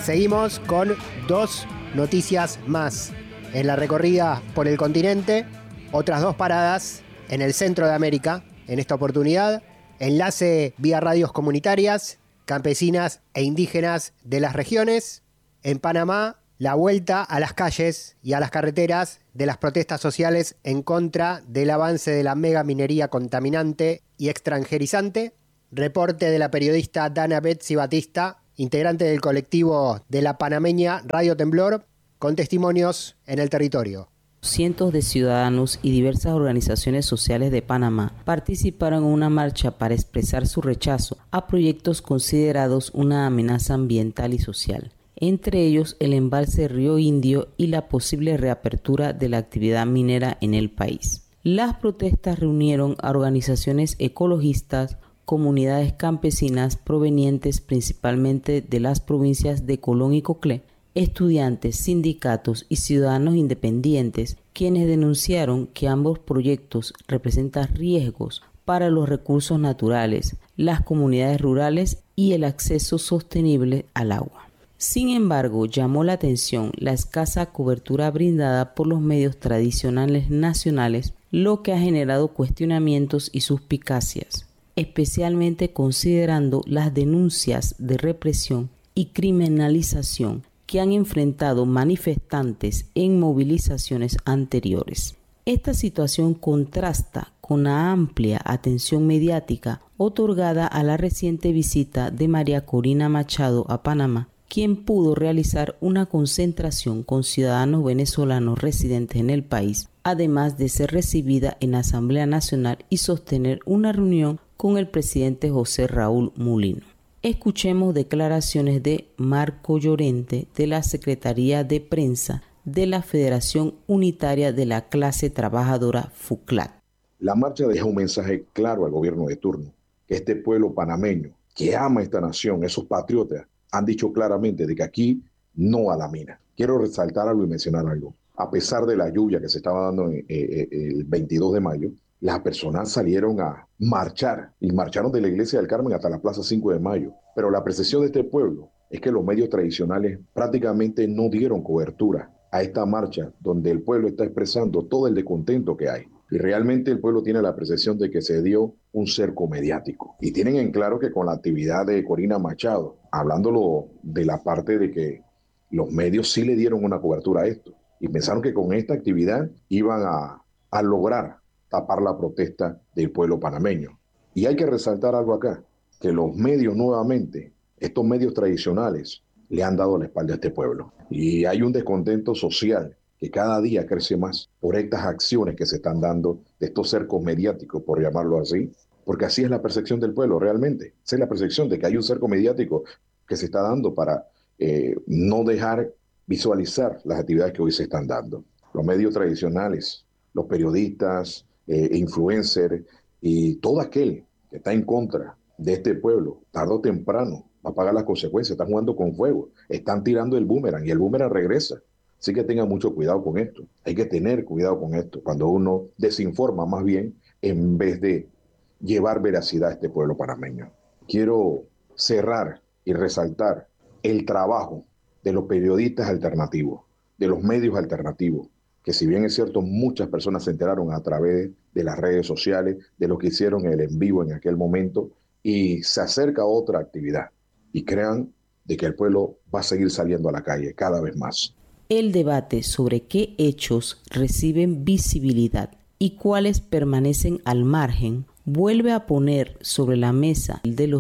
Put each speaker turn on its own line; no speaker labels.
Seguimos con 2 noticias más. En la recorrida por el continente, otras 2 paradas en el centro de América. En esta oportunidad, enlace vía radios comunitarias, campesinas e indígenas de las regiones. En Panamá, la vuelta a las calles y a las carreteras de las protestas sociales en contra del avance de la megaminería contaminante y extranjerizante. Reporte de la periodista Dana Betsy Batista, integrante del colectivo de la panameña Radio Temblor, con testimonios en el territorio.
Cientos de ciudadanos y diversas organizaciones sociales de Panamá participaron en una marcha para expresar su rechazo a proyectos considerados una amenaza ambiental y social, entre ellos el embalse Río Indio y la posible reapertura de la actividad minera en el país. Las protestas reunieron a organizaciones ecologistas, comunidades campesinas provenientes principalmente de las provincias de Colón y Coclé, estudiantes, sindicatos y ciudadanos independientes, quienes denunciaron que ambos proyectos representan riesgos para los recursos naturales, las comunidades rurales y el acceso sostenible al agua. Sin embargo, llamó la atención la escasa cobertura brindada por los medios tradicionales nacionales, lo que ha generado cuestionamientos y suspicacias, especialmente considerando las denuncias de represión y criminalización que han enfrentado manifestantes en movilizaciones anteriores. Esta situación contrasta con la amplia atención mediática otorgada a la reciente visita de María Corina Machado a Panamá, quien pudo realizar una concentración con ciudadanos venezolanos residentes en el país, además de ser recibida en la Asamblea Nacional y sostener una reunión con el presidente José Raúl Mulino. Escuchemos declaraciones de Marco Llorente de la Secretaría de Prensa de la Federación Unitaria de la Clase Trabajadora FUCLAT.
La marcha deja un mensaje claro al gobierno de turno, que este pueblo panameño que ama esta nación, esos patriotas, han dicho claramente de que aquí no a la mina. Quiero resaltar algo y mencionar algo. A pesar de la lluvia que se estaba dando el 22 de mayo, las personas salieron a marchar y marcharon de la Iglesia del Carmen hasta la Plaza 5 de Mayo. Pero la percepción de este pueblo es que los medios tradicionales prácticamente no dieron cobertura a esta marcha donde el pueblo está expresando todo el descontento que hay. Y realmente el pueblo tiene la percepción de que se dio un cerco mediático. Y tienen en claro que con la actividad de Corina Machado, hablándolo de la parte de que los medios sí le dieron una cobertura a esto. Y pensaron que con esta actividad iban a lograr tapar la protesta del pueblo panameño. Y hay que resaltar algo acá, que los medios nuevamente, estos medios tradicionales, le han dado la espalda a este pueblo. Y hay un descontento social que cada día crece más por estas acciones que se están dando de estos cercos mediáticos, por llamarlo así, porque así es la percepción del pueblo realmente. Esa es la percepción de que hay un cerco mediático que se está dando para no dejar visualizar las actividades que hoy se están dando. Los medios tradicionales, los periodistas, influencers y todo aquel que está en contra de este pueblo, tarde o temprano va a pagar las consecuencias. Están jugando con fuego, están tirando el boomerang y el boomerang regresa. Así que tengan mucho cuidado con esto. Hay que tener cuidado con esto cuando uno desinforma más bien en vez de llevar veracidad a este pueblo panameño. Quiero cerrar y resaltar el trabajo de los periodistas alternativos, de los medios alternativos, que si bien es cierto, muchas personas se enteraron a través de las redes sociales de lo que hicieron el en vivo en aquel momento y se acerca a otra actividad. Y crean de que el pueblo va a seguir saliendo a la calle cada vez más.
El debate sobre qué hechos reciben visibilidad y cuáles permanecen al margen vuelve a poner sobre la mesa de los